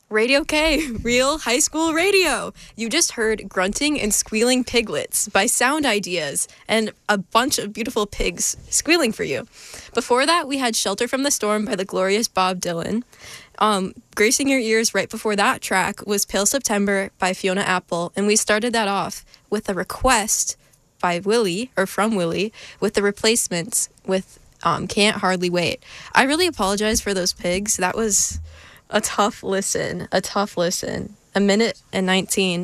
Radio K, real high school radio. You just heard Grunting and Squealing Piglets by Sound Ideas and a bunch of beautiful pigs squealing for you. Before that, we had Shelter from the Storm by the glorious Bob Dylan. Gracing your ears right before that track was Pale September by Fiona Apple, and we started that off with a request by Willie, or from Willie, with the Replacements with Can't Hardly Wait. I really apologize for those pigs. That was a tough listen. A minute and 19